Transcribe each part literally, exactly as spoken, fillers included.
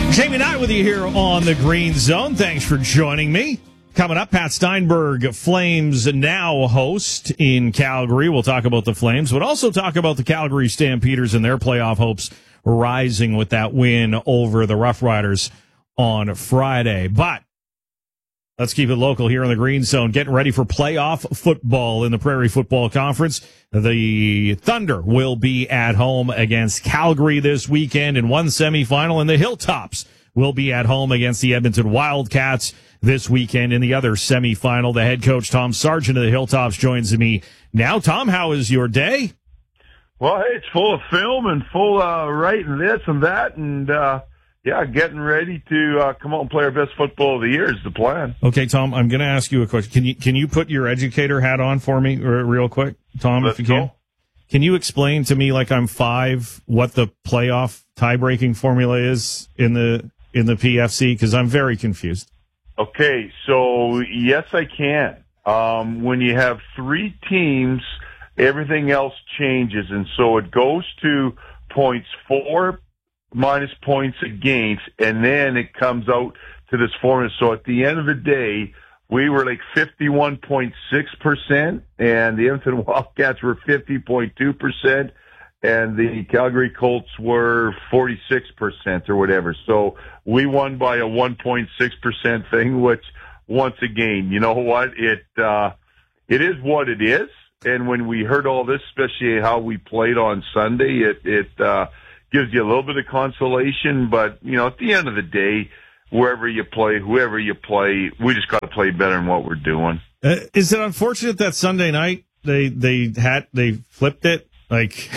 Jamie Knight with you here on the Green Zone. Thanks for joining me. Coming up, Pat Steinberg, Flames Now host in Calgary. We'll talk about the Flames, but also talk about the Calgary Stampeders and their playoff hopes rising with that win over the Rough Riders on Friday. But let's keep it local here in the Green Zone. Getting ready for playoff football in the Prairie Football Conference. The Thunder will be at home against Calgary this weekend in one semifinal, and the Hilltops will be at home against the Edmonton Wildcats this weekend in the other semifinal. The head coach, Tom Sargent of the Hilltops, joins me now. Tom, how is your day? Well, hey, it's full of film and full of uh, writing this and that, and uh, yeah, getting ready to uh, come out and play our best football of the year is the plan. Okay, Tom, I'm going to ask you a question. Can you can you put your educator hat on for me r- real quick, Tom, Let's if you can? Go. Can you explain to me, like I'm five, what the playoff tie-breaking formula is in the in the P F C? Because I'm very confused. Okay, so yes, I can. Um, when you have three teams, everything else changes, and so it goes to points for minus points against, and then it comes out to this formula. So at the end of the day, we were like fifty-one point six percent, and the Edmonton Wildcats were fifty point two percent, and the Calgary Colts were forty-six percent or whatever. So we won by a one point six percent thing, which once again, you know what? It, uh, it is what it is. And when we heard all this, especially how we played on Sunday, it, it, uh, gives you a little bit of consolation. But, you know, at the end of the day, wherever you play, whoever you play, we just got to play better than what we're doing. Uh, is it unfortunate that Sunday night they, they had, they flipped it? Like,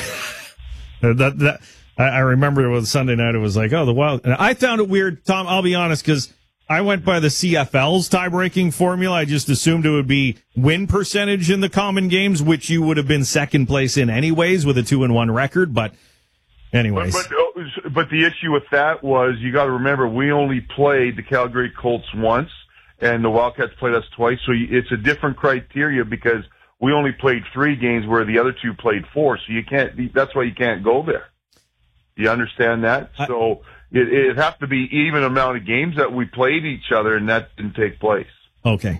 that, that, I, I remember it was Sunday night. It was like, oh, the Wild. And I found it weird, Tom. I'll be honest, because I went by the C F L's tie-breaking formula. I just assumed it would be win percentage in the common games, which you would have been second place in anyways with a two and one record. But anyways, but but, but the issue with that was you got to remember we only played the Calgary Colts once, and the Wildcats played us twice. So it's a different criteria because we only played three games where the other two played four. So you can't. That's why you can't go there. You understand that? I, so it it has to be even amount of games that we played each other, and that didn't take place. Okay.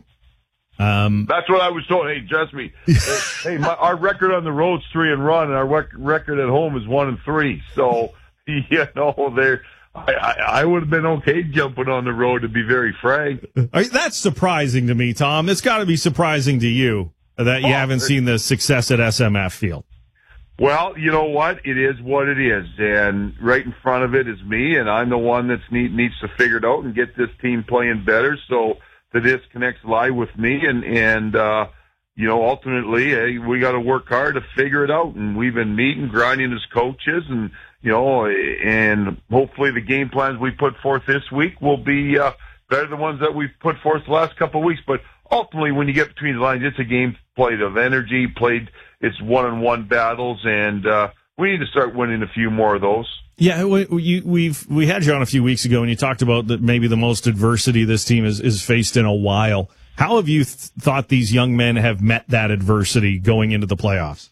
Um, That's what I was told. Hey, trust me. hey, my, our record on the road's three and one, and our rec- record at home is one and three. So, you know, there. I, I, I would have been okay jumping on the road, to be very frank. That's surprising to me, Tom. It's got to be surprising to you that you oh, haven't seen the success at S M F Field. Well, you know what? It is what it is, and right in front of it is me, and I'm the one that need, needs to figure it out and get this team playing better. So the disconnects lie with me, and and uh, you know, ultimately, hey, we got to work hard to figure it out. And we've been meeting, grinding as coaches, and you know, and hopefully the game plans we put forth this week will be uh, better than the ones that we've put forth the last couple of weeks. But ultimately, when you get between the lines, it's a game played of energy, played. It's one-on-one battles, and uh, we need to start winning a few more of those. Yeah, we, we, we've we had you on a few weeks ago, and you talked about that maybe the most adversity this team has is faced in a while. How have you th- thought these young men have met that adversity going into the playoffs?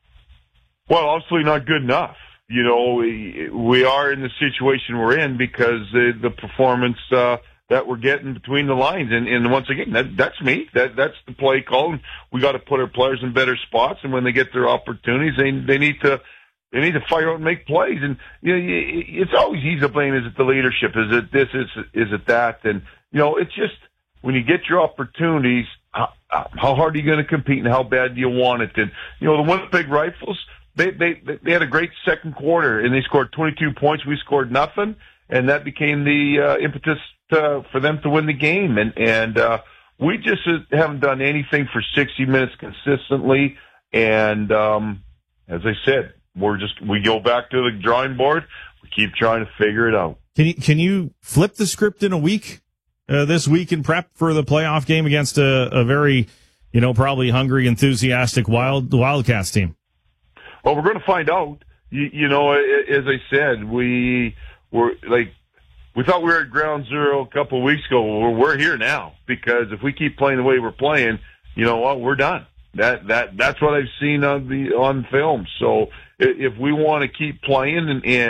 Well, obviously not good enough. You know, we, we are in the situation we're in because uh, the performance uh, that we're getting between the lines. And, and once again, that, that's me. That, that's the play call. We got to put our players in better spots. And when they get their opportunities, they, they need to, they need to fire out and make plays. And, you know, it's always easy to blame. Is it the leadership? Is it this? Is, is it that? And, you know, it's just when you get your opportunities, how, how hard are you going to compete and how bad do you want it? And, you know, the Winnipeg Rifles, they, they, they had a great second quarter and they scored twenty-two points. We scored nothing. And that became the uh, impetus to, for them to win the game. And, and uh, we just haven't done anything for sixty minutes consistently. And um, as I said, we're just, we go back to the drawing board. We keep trying to figure it out. Can you, can you flip the script in a week, uh, this week in prep for the playoff game against a, a very, you know, probably hungry, enthusiastic Wild Wildcats team? Well, we're going to find out. You, you know, as I said, we were like, we thought we were at ground zero a couple of weeks ago. Well, we're here now because if we keep playing the way we're playing, you know what, we're done. That that that's what I've seen on the on film. So if we want to keep playing and, and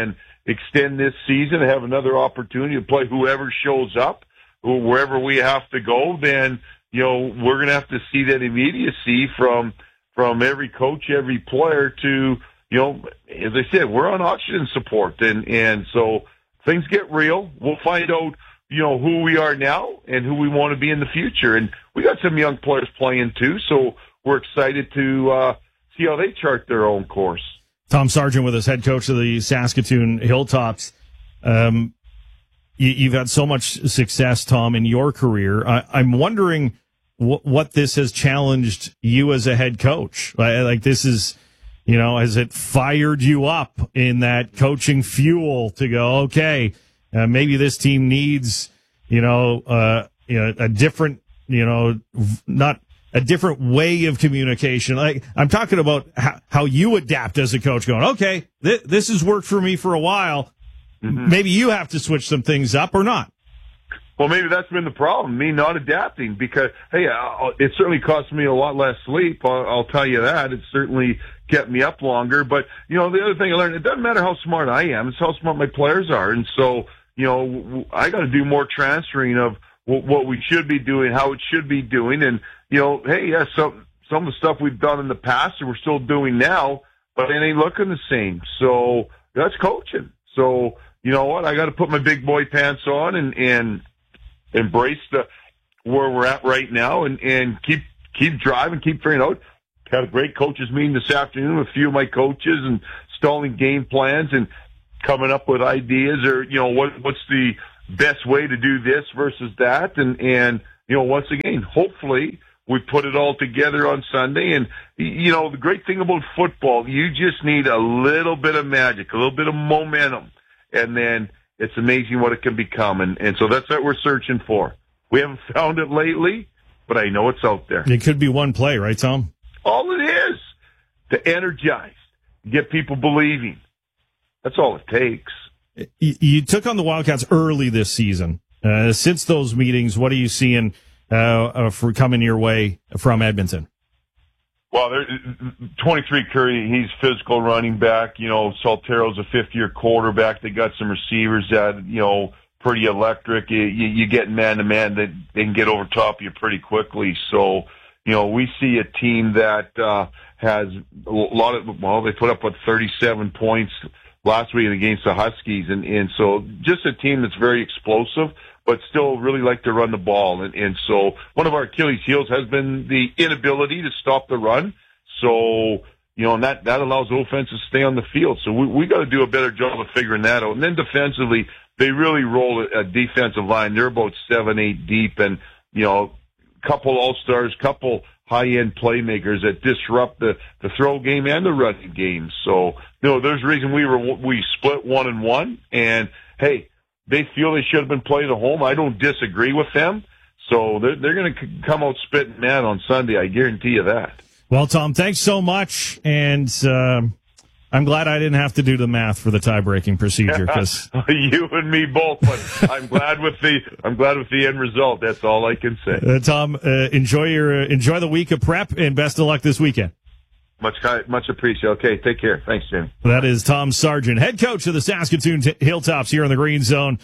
extend this season, have another opportunity to play whoever shows up, wherever we have to go, then, you know, we're going to have to see that immediacy from from every coach, every player to, you know, as I said, we're on oxygen support. And, and so things get real. We'll find out, you know, who we are now and who we want to be in the future. And we got some young players playing too, so we're excited to uh, see how they chart their own course. Tom Sargent with us, head coach of the Saskatoon Hilltops. Um, you, you've had so much success, Tom, in your career. I, I'm wondering wh- what this has challenged you as a head coach. Like, like this is, you know, has it fired you up in that coaching fuel to go, okay, uh, maybe this team needs, you know, uh, you know, a different, you know, not a different way of communication. Like I'm talking about how, how you adapt as a coach going, okay, th- this has worked for me for a while. Mm-hmm. Maybe you have to switch some things up or not. Well, maybe that's been the problem, me not adapting, because, hey, I'll, it certainly cost me a lot less sleep. I'll, I'll tell you that. It certainly kept me up longer. But, you know, the other thing I learned, it doesn't matter how smart I am. It's how smart my players are. And so, you know, I got to do more transferring of what we should be doing, how it should be doing. And, you know, hey, yeah, some, some of the stuff we've done in the past and we're still doing now, but it ain't looking the same. So that's coaching. So, you know what? I got to put my big boy pants on and, and embrace the, where we're at right now and, and keep, keep driving, keep figuring out. Had a great coaches meeting this afternoon with a few of my coaches and installing game plans and coming up with ideas or, you know, what, what's the best way to do this versus that. And, and, you know, once again, hopefully we put it all together on Sunday. And, you know, the great thing about football, you just need a little bit of magic, a little bit of momentum. And then it's amazing what it can become. And, and so that's what we're searching for. We haven't found it lately, but I know it's out there. It could be one play, right, Tom? All it is to energize, get people believing. That's all it takes. You, you took on the Wildcats early this season. Uh, since those meetings, what are you seeing uh, uh, for coming your way from Edmonton? Well, twenty-three Curry, he's physical running back. You know, Saltero's a fifth-year quarterback. They got some receivers that, you know, pretty electric. You, you, you get man-to-man, that they can get over top of you pretty quickly. So, you know, we see a team that uh, has a lot of, well, they put up, what, thirty-seven points last week against the Huskies. And, and so just a team that's very explosive, but still really like to run the ball. And, and so one of our Achilles heels has been the inability to stop the run. So, you know, and that, that allows offenses to stay on the field. So we, we got to do a better job of figuring that out. And then defensively, they really roll a, a defensive line. They're about seven, eight deep and, you know, couple all-stars, couple high-end playmakers that disrupt the, the throw game and the running game. So, you know, there's a reason we were, we split one and one. And, hey, they feel they should have been played at home. I don't disagree with them. So they're, they're going to come out spitting mad on Sunday. I guarantee you that. Well, Tom, thanks so much. And uh, I'm glad I didn't have to do the math for the tie-breaking procedure. Cause you and me both, but I'm glad with the I'm glad with the end result. That's all I can say. Uh, Tom, uh, enjoy your uh, enjoy the week of prep and best of luck this weekend. Much much appreciated. Okay, take care. Thanks, Jim. That is Tom Sargent, head coach of the Saskatoon T- Hilltops here in the Green Zone,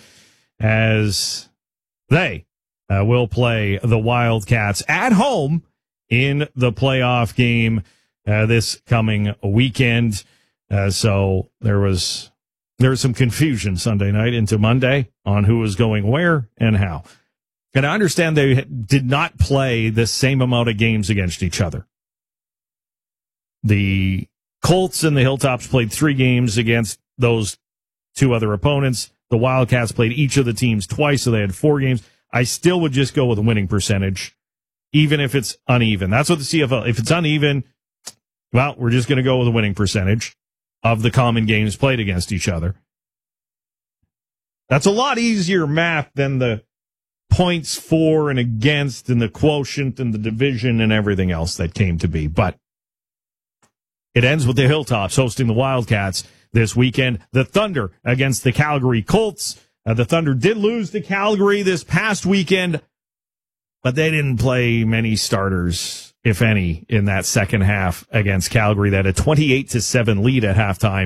as they uh, will play the Wildcats at home in the playoff game uh, this coming weekend. Uh, so there was there was some confusion Sunday night into Monday on who was going where and how. And I understand they did not play the same amount of games against each other. The Colts and the Hilltops played three games against those two other opponents. The Wildcats played each of the teams twice, so they had four games. I still would just go with a winning percentage, even if it's uneven. That's what the C F L, if it's uneven, well, we're just going to go with a winning percentage of the common games played against each other. That's a lot easier math than the points for and against and the quotient and the division and everything else that came to be. But it ends with the Hilltops hosting the Wildcats this weekend. The Thunder against the Calgary Colts. Uh, the Thunder did lose to Calgary this past weekend, but they didn't play many starters, if any, in that second half against Calgary. They had a twenty-eight to seven lead at halftime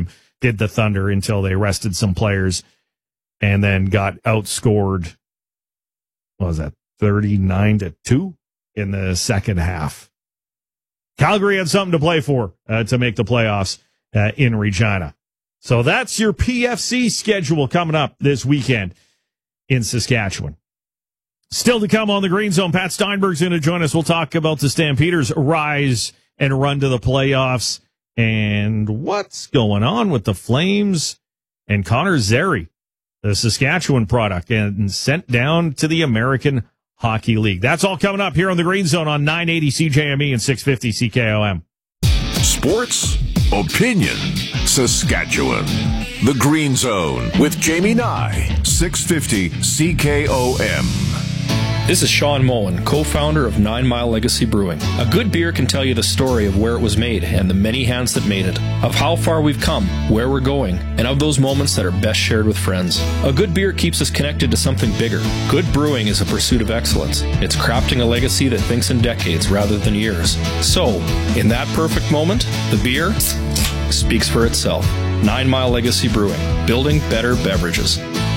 did the Thunder until they rested some players and then got outscored, what was that, thirty-nine to two in the second half. Calgary had something to play for uh, to make the playoffs uh, in Regina. So that's your P F C schedule coming up this weekend in Saskatchewan. Still to come on the Green Zone, Pat Steinberg's going to join us. We'll talk about the Stampeders' rise and run to the playoffs and what's going on with the Flames and Connor Zary, the Saskatchewan product, and sent down to the American Hockey League. That's all coming up here on the Green Zone on nine eighty C J M E and six fifty C K O M. Sports, opinion, Saskatchewan. The Green Zone with Jamie Nye, six fifty C K O M. This is Sean Mullen, co-founder of Nine Mile Legacy Brewing. A good beer can tell you the story of where it was made and the many hands that made it, of how far we've come, where we're going, and of those moments that are best shared with friends. A good beer keeps us connected to something bigger. Good brewing is a pursuit of excellence. It's crafting a legacy that thinks in decades rather than years. So, in that perfect moment, the beer speaks for itself. Nine Mile Legacy Brewing, building better beverages.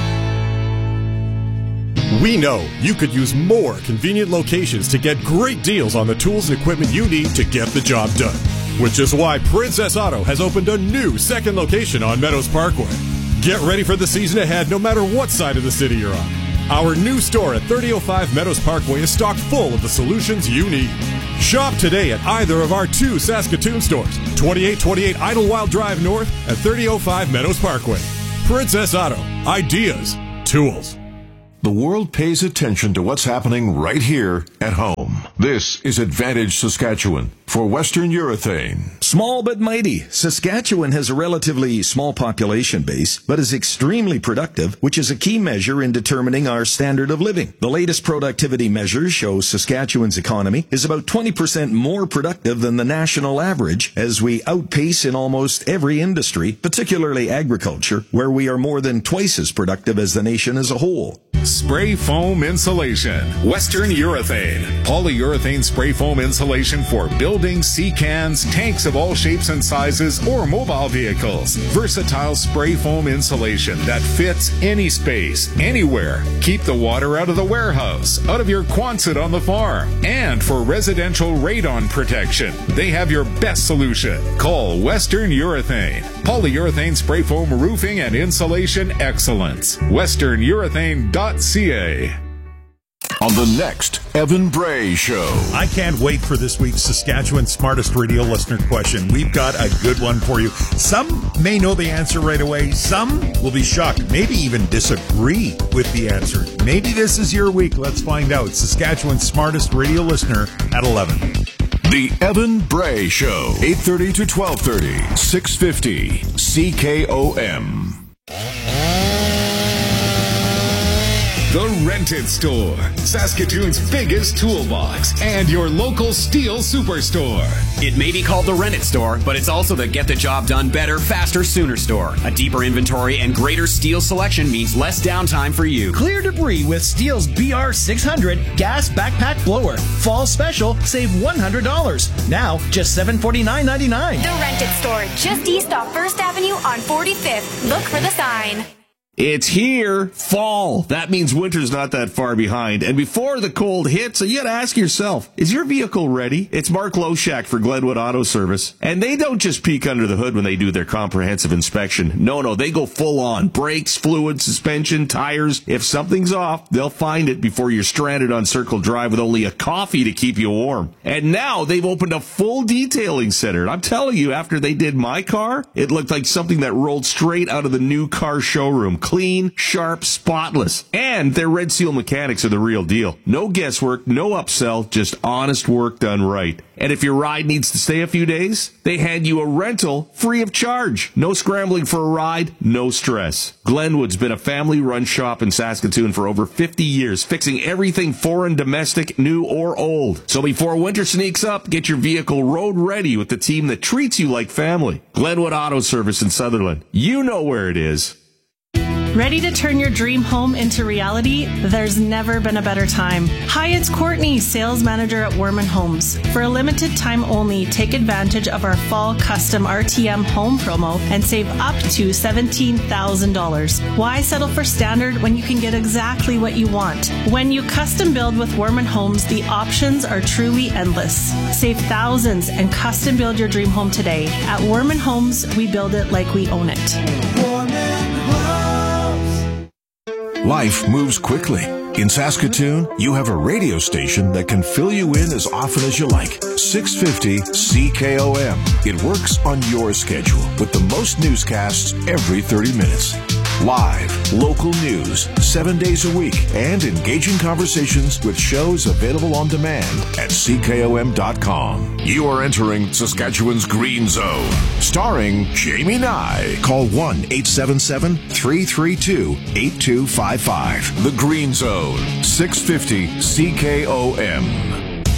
We know you could use more convenient locations to get great deals on the tools and equipment you need to get the job done. Which is why Princess Auto has opened a new second location on Meadows Parkway. Get ready for the season ahead no matter what side of the city you're on. Our new store at thirty oh five Meadows Parkway is stocked full of the solutions you need. Shop today at either of our two Saskatoon stores, twenty-eight twenty-eight Idlewild Drive North and thirty oh five Meadows Parkway. Princess Auto. Ideas. Tools. The world pays attention to what's happening right here at home. This is Advantage Saskatchewan for Western Urethane. Small but mighty, Saskatchewan has a relatively small population base, but is extremely productive, which is a key measure in determining our standard of living. The latest productivity measures show Saskatchewan's economy is about twenty percent more productive than the national average, as we outpace in almost every industry, particularly agriculture, where we are more than twice as productive as the nation as a whole. Spray foam insulation. Western Urethane. Polyurethane spray foam insulation for buildings, sea cans, tanks of all shapes and sizes, or mobile vehicles. Versatile spray foam insulation that fits any space, anywhere. Keep the water out of the warehouse, out of your Quonset on the farm. And for residential radon protection, they have your best solution. Call Western Urethane. Polyurethane spray foam roofing and insulation excellence. western urethane dot c a. On the next Evan Bray Show. I can't wait for this week's Saskatchewan Smartest Radio Listener question. We've got a good one for you. Some may know the answer right away. Some will be shocked, maybe even disagree with the answer. Maybe this is your week. Let's find out. Saskatchewan Smartest Radio Listener at eleven. The Evan Bray Show. eight thirty to twelve thirty. six fifty C K O M. The Rented Store, Saskatoon's biggest toolbox, and your local steel superstore. It may be called the Rented Store, but it's also the Get the Job Done Better, Faster, Sooner store. A deeper inventory and greater steel selection means less downtime for you. Clear debris with Steel's B R six hundred gas backpack blower. Fall special, save one hundred dollars. Now, just seven hundred forty-nine dollars and ninety-nine cents. The Rented Store, just east off First Avenue on forty-fifth. Look for the sign. It's here, fall. That means winter's not that far behind. And before the cold hits, you gotta ask yourself, is your vehicle ready? It's Mark Loshak for Glenwood Auto Service. And they don't just peek under the hood when they do their comprehensive inspection. No, no, they go full on. Brakes, fluid, suspension, tires. If something's off, they'll find it before you're stranded on Circle Drive with only a coffee to keep you warm. And now they've opened a full detailing center. I'm telling you, after they did my car, it looked like something that rolled straight out of the new car showroom. Clean, sharp, spotless. And their Red Seal mechanics are the real deal. No guesswork, no upsell, just honest work done right. And if your ride needs to stay a few days, they hand you a rental free of charge. No scrambling for a ride, no stress. Glenwood's been a family-run shop in Saskatoon for over fifty years, fixing everything foreign, domestic, new, or old. So before winter sneaks up, get your vehicle road ready with the team that treats you like family. Glenwood Auto Service in Sutherland. You know where it is. Ready to turn your dream home into reality? There's never been a better time. Hi, it's Courtney, sales manager at Werman Homes. For a limited time only, take advantage of our fall custom R T M home promo and save up to seventeen thousand dollars. Why settle for standard when you can get exactly what you want? When you custom build with Werman Homes, the options are truly endless. Save thousands and custom build your dream home today. At Werman Homes, we build it like we own it. Life moves quickly. In Saskatoon, you have a radio station that can fill you in as often as you like. six fifty C K O M. It works on your schedule with the most newscasts every thirty minutes. Live, local news, seven days a week, and engaging conversations with shows available on demand at C K O M dot com. You are entering Saskatchewan's Green Zone, starring Jamie Nye. Call one eight seven seven, three three two, eight two five five. The Green Zone, six fifty C K O M.